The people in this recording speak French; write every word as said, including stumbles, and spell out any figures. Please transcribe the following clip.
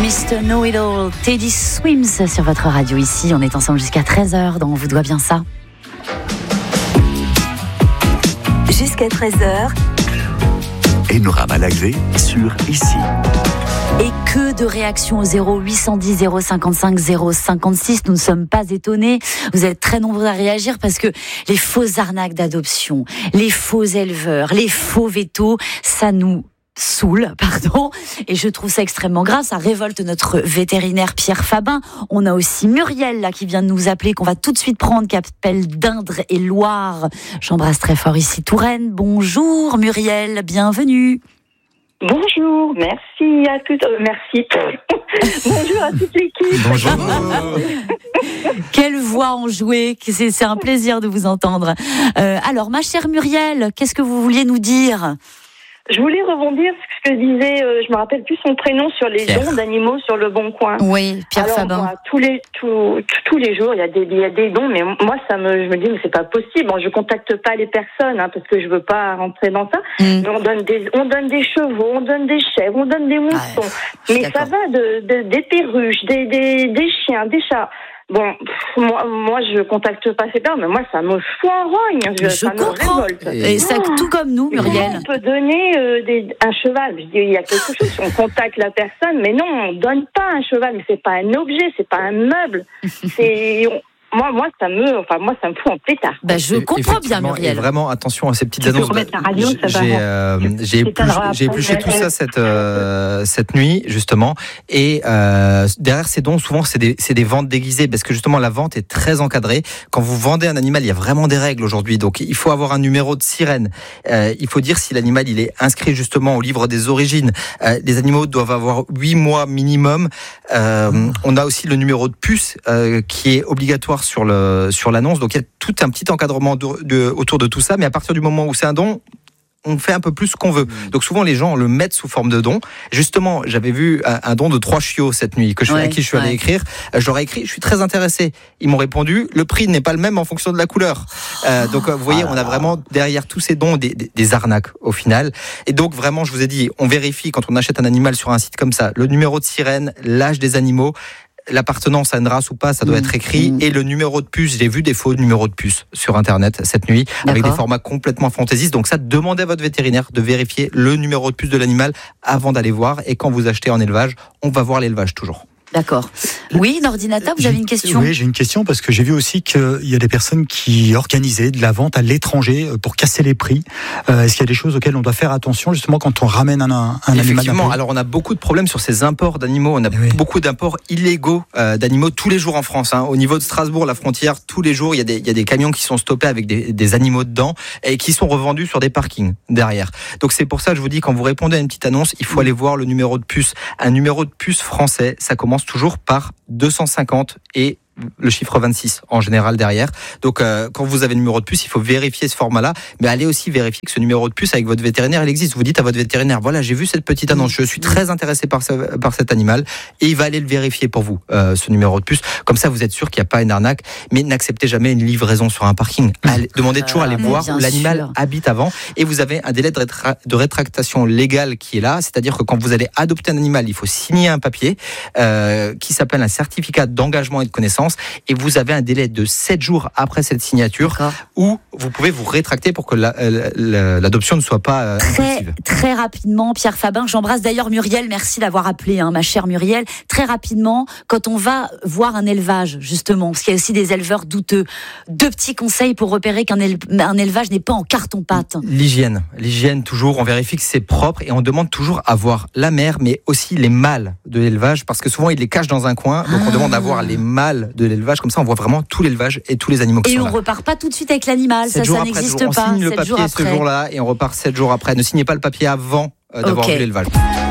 mister Know-It-All, Teddy Swims sur votre radio ici. On est ensemble jusqu'à treize heures dans On vous doit bien ça. Jusqu'à treize heures. Enora Malagré sur Ici. Et que de réactions au zéro huit cent dix zéro cinquante-cinq zéro cinquante-six. Nous ne sommes pas étonnés. Vous êtes très nombreux à réagir parce que les fausses arnaques d'adoption, les faux éleveurs, les faux vétos, ça nous saoule, pardon, et je trouve ça extrêmement grave, ça révolte notre vétérinaire Pierre Fabin. On a aussi Muriel là qui vient de nous appeler, qu'on va tout de suite prendre, qui appelle d'Indre et Loire. J'embrasse très fort ici Touraine. Bonjour Muriel, bienvenue. Bonjour, merci à toutes, euh, merci. Bonjour à toute l'équipe. Bonjour. Quelle voix enjouée, c'est, c'est un plaisir de vous entendre. Euh, alors ma chère Muriel, qu'est-ce que vous vouliez nous dire ? Je voulais rebondir sur ce que disait, euh, je me rappelle plus son prénom, sur les Pierre. dons d'animaux sur le Bon Coin. Oui, Pierre Alors, Fabin. Moi, tous les tous, tous les jours, il y a des il y a des dons, mais moi ça me je me dis mais c'est pas possible. Bon, je contacte pas les personnes hein, parce que je veux pas rentrer dans ça. Mm. Mais on donne des on donne des chevaux, on donne des chèvres, on donne des moussons. Ouais, mais ça va de, de des perruches, des des des chiens, des chats. Bon, pff, moi, moi, je contacte pas ces personnes, mais moi, ça me fout en rogne. Je, Je ça comprends. me révolte. Et ça, tout comme nous, Muriel. Comment on peut donner euh, des, un cheval? Je dis, il y a quelque chose, on contacte la personne, mais non, on donne pas un cheval, mais c'est pas un objet, c'est pas un meuble. C'est... On, Moi, moi, ça me, enfin, moi, ça me fout en pétard. Bah, je comprends bien, Muriel. Et vraiment, attention à ces petites Tu peux annonces. remettre la radio, ça va. J'ai, euh, j'ai épluché, j'ai épluché tout ça cette euh, cette nuit justement. Et euh, derrière ces dons, souvent, c'est des c'est des ventes déguisées parce que justement la vente est très encadrée. Quand vous vendez un animal, il y a vraiment des règles aujourd'hui. Donc, il faut avoir un numéro de sirène. Euh, il faut dire si l'animal il est inscrit justement au livre des origines. Euh, les animaux doivent avoir huit mois minimum. Euh, on a aussi le numéro de puce euh, qui est obligatoire sur le sur l'annonce, donc il y a tout un petit encadrement de, de, autour de tout ça, mais à partir du moment où c'est un don, on fait un peu plus ce qu'on veut. Donc souvent les gens le mettent sous forme de don. Justement, j'avais vu un, un don de trois chiots cette nuit que je, ouais, à qui je suis allé ouais. écrire. Je leur ai écrit, je suis très intéressé. Ils m'ont répondu, le prix n'est pas le même en fonction de la couleur. Euh, donc vous voyez, on a vraiment derrière tous ces dons des, des, des arnaques au final. Et donc vraiment, je vous ai dit, on vérifie quand on achète un animal sur un site comme ça, le numéro de sirène, l'âge des animaux, l'appartenance à une race ou pas, ça doit être écrit. Mmh. Et le numéro de puce, j'ai vu des faux numéros de puce sur Internet cette nuit, D'accord. avec des formats complètement fantaisistes. Donc ça, demandez à votre vétérinaire de vérifier le numéro de puce de l'animal avant d'aller voir. Et quand vous achetez en élevage, on va voir l'élevage toujours. D'accord. Oui, Nordinata, vous avez une question ? Oui, j'ai une question parce que j'ai vu aussi qu'il y a des personnes qui organisaient de la vente à l'étranger pour casser les prix. Euh, est-ce qu'il y a des choses auxquelles on doit faire attention justement quand on ramène un, un animal ? Effectivement, alors on a beaucoup de problèmes sur ces imports d'animaux. On a oui. beaucoup d'imports illégaux euh, d'animaux tous les jours en France. Hein. Au niveau de Strasbourg, la frontière, tous les jours, il y a des, il y a des camions qui sont stoppés avec des, des animaux dedans et qui sont revendus sur des parkings derrière. Donc c'est pour ça que je vous dis, quand vous répondez à une petite annonce, il faut aller voir le numéro de puce. Un numéro de puce français, ça commence toujours par deux cent cinquante et le chiffre vingt-six en général derrière. Donc euh, quand vous avez le numéro de puce, il faut vérifier ce format-là, mais allez aussi vérifier que ce numéro de puce avec votre vétérinaire, il existe. Vous dites à votre vétérinaire, voilà, j'ai vu cette petite annonce, je suis très intéressé par, ce, par cet animal, et il va aller le vérifier pour vous, euh, ce numéro de puce. Comme ça, vous êtes sûr qu'il n'y a pas une arnaque, mais n'acceptez jamais une livraison sur un parking. Allez, demandez toujours à aller voir où l'animal sûr. habite avant, et vous avez un délai de, rétra- de rétractation légale qui est là, c'est-à-dire que quand vous allez adopter un animal, il faut signer un papier euh, qui s'appelle un certificat d'engagement et de connaissance, et vous avez un délai de sept jours après cette signature D'accord. où vous pouvez vous rétracter pour que la, la, l'adoption ne soit pas euh, très, très rapidement, Pierre Fabin, j'embrasse d'ailleurs Muriel, merci d'avoir appelé, hein, ma chère Muriel. Très rapidement, quand on va voir un élevage, justement, parce qu'il y a aussi des éleveurs douteux, deux petits conseils pour repérer qu'un éle- un élevage n'est pas en carton-pâte. L'hygiène, l'hygiène toujours, on vérifie que c'est propre et on demande toujours à voir la mère, mais aussi les mâles de l'élevage, parce que souvent ils les cachent dans un coin, donc ah. on demande à voir les mâles de l'élevage. Comme ça, on voit vraiment tout l'élevage et tous les animaux qui et sont on là. Et on repart pas tout de suite avec l'animal, ça, ça n'existe on pas. On signe le papier ce jour-là et on repart sept jours après. Ne signez pas le papier avant euh, d'avoir okay. vu l'élevage.